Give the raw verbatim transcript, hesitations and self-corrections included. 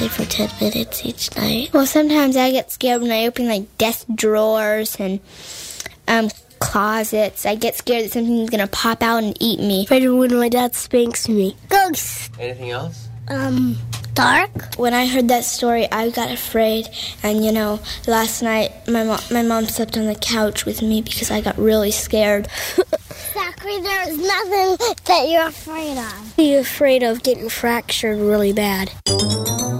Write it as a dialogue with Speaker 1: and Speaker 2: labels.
Speaker 1: play for ten minutes each night. Well, sometimes I get scared when I open, like, desk drawers and um, closets. I get scared that something's going to pop out and eat me.
Speaker 2: Afraid of when my dad spanks me.
Speaker 3: Ghosts.
Speaker 4: Anything else?
Speaker 3: Um, dark.
Speaker 1: When I heard that story, I got afraid. And, you know, last night my, mo- my mom slept on the couch with me because I got really scared.
Speaker 3: Zachary, there's nothing that you're afraid of.
Speaker 2: Are you afraid of getting fractured really bad?